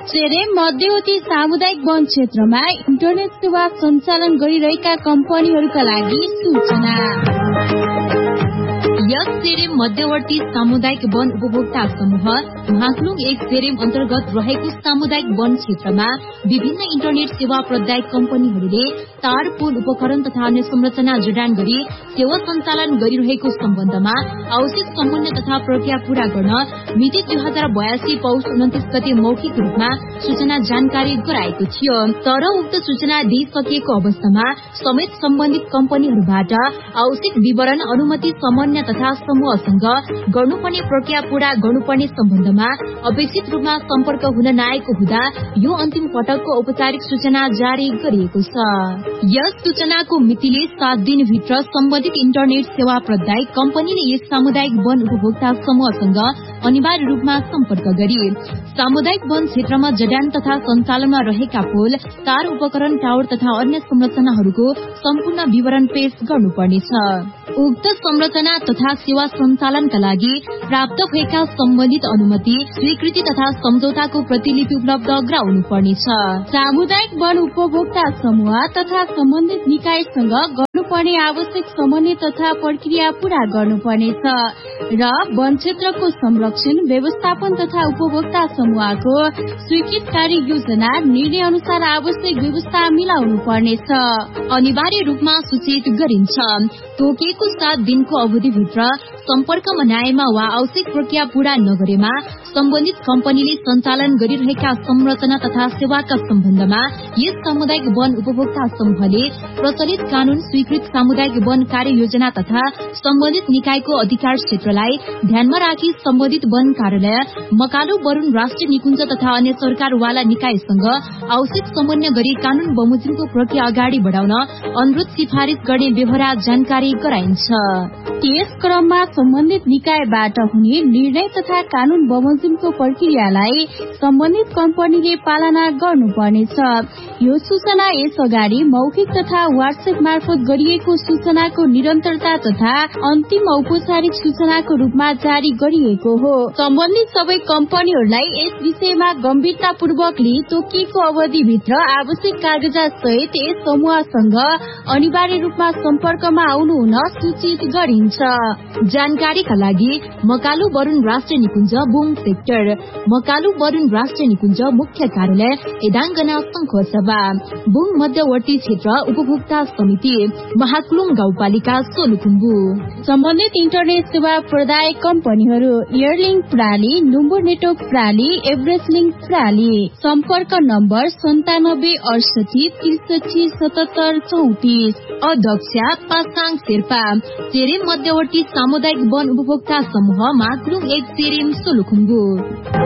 चेरेम मध्यवर्ती सामुदायिक वन क्षेत्रमा इन्टरनेट सेवा सञ्चालन गरिरहेका कम्पनीहरूका लागि सूचना। यस चेरेम मध्यवर्ती सामुदायिक वन उपभोक्ता समूह महाकुलुङ 1 चेरेम अन्तर्गत रहेको सामुदायिक वन क्षेत्रमा विभिन्न इन्टरनेट सेवा प्रदायक कम्पनीहरूले तार, पुल, उपकरण तथा अन्य संरचना जडान गरी सेवा सञ्चालन गरिरहेको सम्बन्धमा आवश्यक समन्वय तथा प्रक्रिया पूरा गर्न मिति 2082 पौष 29 गते मौखिक रूपमा सूचना जानकारी गराएको थियो। तर उक्त सूचना दिइसकिएको अवस्थामा समेत सम्बन्धित कम्पनीहरूबाट आवश्यक विवरण, अनुमति, समन्वय तथा समूहसँग गर्नुपर्ने प्रक्रिया पूरा गर्नुपर्ने सम्बन्धमा अपेक्षित रूपमा सम्पर्क हुन नआएको हुँदा यो अन्तिम पटकको औपचारिक सूचना जारी गरिएको छ। यस सूचनाको मितिले 7 दिनभित्र सम्बन्धित इन्टरनेट सेवा प्रदायक कम्पनीले यस सामुदायिक वन उपभोक्ता समूहसँग अनिवार्य रूपमा सम्पर्क गरी सामुदायिक वन क्षेत्रमा जडान तथा सञ्चालनमा रहेका पोल, तार, उपकरण, टावर तथा अन्य संरचनाहरूको सम्पूर्ण विवरण पेश गर्नुपर्नेछ। उक्त संरचना तथा सेवा सञ्चालनका लागि प्राप्त भएका सम्बन्धित अनुमति, स्वीकृति तथा सम्झौताको प्रतिलिपि उपलब्ध गराउनु पर्नेछ। सामुदायिक वन उपभोक्ता समूह तथा सम्बन्धित निकायसँग गर्नुपर्ने आवश्यक समन्वय तथा प्रक्रिया पूरा गर्नुपर्नेछ र वन क्षेत्रको संरक्षण, व्यवस्थापन तथा उपभोक्ता समूहको स्वीकृत कार्य योजना निर्णय अनुसार आवश्यक व्यवस्था मिलाउनु पर्नेछ। अनिवार्य रूपमा सूचित गरिन्छ। तोकिएको 7 दिनको अवधिभित्र सम्पर्कमा नआएमा वा आवश्यक प्रक्रिया पूरा नगरेमा सम्बन्धित कम्पनीले सञ्चालन गरिरहेका संरचना तथा सेवाका सम्बन्धमा यस सामुदायिक वन उपभोक्ता समूहले प्रचलित कानून, स्वीकृत सामुदायिक वन कार्य योजना तथा सम्बन्धित निकायको अधिकार क्षेत्रलाई ध्यानमा राखी सम्बन्धित वन कार्यालय, मकालु बरुण राष्ट्रिय निकुञ्ज तथा अन्य सरकारवाला निकायसँग आवश्यक समन्वय गरी कानून बमोजिमको प्रक्रिया अगाडि बढाउन अनुरोध सिफारिश गर्ने व्यवहार जानकारी गराइन्छ। त्यस क्रममा सम्बन्धित निकायबाट हुने निर्णय तथा कानून बमोजिमको प्रक्रियालाई सम्बन्धित कम्पनीले पालना गर्नुपर्नेछ। यो सूचना यस अगाडि मौखिक तथा व्हाट्सएप मार्फत गरिएको सूचनाको निरन्तरता तथा अन्तिम औपचारिक सूचनाको रूपमा जारी गरिएको हो। सम्बन्धित सबै कम्पनीहरूलाई यस विषयमा गम्भीरतापूर्वक लिई तोकिएको अवधिभित्र आवश्यक कागजात सहित यस समूहसँग अनिवार्य रूपमा सम्पर्कमा आउनु हुन सूचित गरिन्छ। जानकारीका लागि मकालु बरुण राष्ट्रिय निकुञ्ज बुङ सेक्टर, मकालु बरुण राष्ट्रिय निकुञ्ज मुख्य कार्यालय एदाङ्गना संखुवासभा, बुङ मध्यवर्ती क्षेत्र उपभोक्ता समिति, महाकुलुङ गाउँपालिका सोलुखुम्बु। सम्बन्धित इन्टरनेट सेवा प्रदायक कम्पनीहरू एयरलिङ्क प्रणाली, नुम्बर नेटवर्क प्रणाली, एभरेस्ट लिङ्क प्रणाली। सम्पर्क नम्बर 9768 63 77 34। अध्यक्ष पासाङ शेर्पा, चेरेम मध्यवर्ती सामुदायिक वन उपभोक्ता समूह महाकुलुङ 1 चेरेम सोलुखुम्बु।